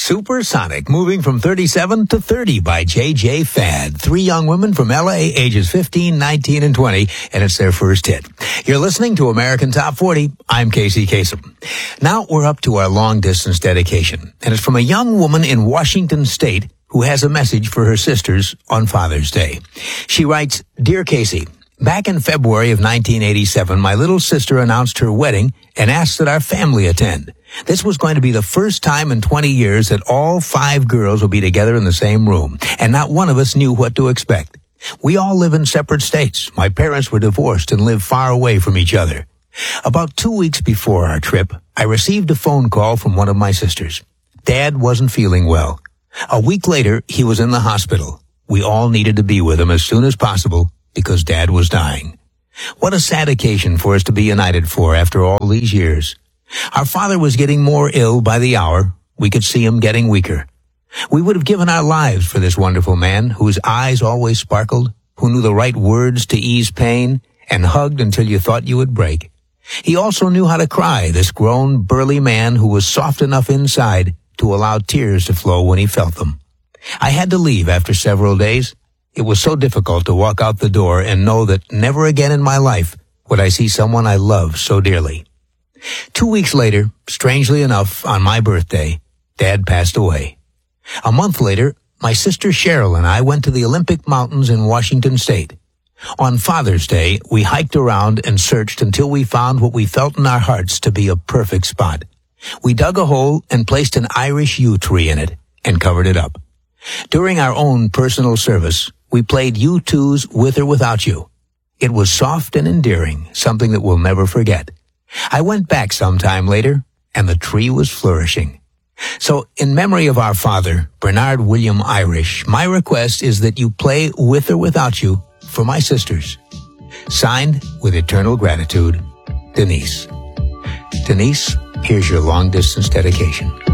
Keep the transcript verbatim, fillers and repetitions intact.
Supersonic, moving from thirty-seven to thirty by J J Fad. Three young women from L A, ages fifteen, nineteen, and twenty, and it's their first hit. You're listening to American Top forty. I'm Casey Kasem. Now we're up to our long-distance dedication, and it's from a young woman in Washington State who has a message for her sisters on Father's Day. She writes, Dear Casey, back in February of nineteen eighty-seven, my little sister announced her wedding and asked that our family attend. This was going to be the first time in twenty years that all five girls would be together in the same room, and not one of us knew what to expect. We all live in separate states. My parents were divorced and live far away from each other. About two weeks before our trip, I received a phone call from one of my sisters. Dad wasn't feeling well. A week later, he was in the hospital. We all needed to be with him as soon as possible because Dad was dying. What a sad occasion for us to be united for after all these years. Our father was getting more ill by the hour. We could see him getting weaker. We would have given our lives for this wonderful man whose eyes always sparkled, who knew the right words to ease pain, and hugged until you thought you would break. He also knew how to cry, this grown, burly man who was soft enough inside to allow tears to flow when he felt them. I had to leave after several days. It was so difficult to walk out the door and know that never again in my life would I see someone I loved so dearly. Two weeks later, strangely enough, on my birthday, Dad passed away. A month later, my sister Cheryl and I went to the Olympic Mountains in Washington State. On Father's Day, we hiked around and searched until we found what we felt in our hearts to be a perfect spot. We dug a hole and placed an Irish yew tree in it and covered it up. During our own personal service, we played U two's With or Without You. It was soft and endearing, something that we'll never forget. I went back sometime later, and the tree was flourishing. So, in memory of our father, Bernard William Irish, my request is that you play With or Without You for my sisters. Signed, with eternal gratitude, Denise. Denise, here's your long-distance dedication.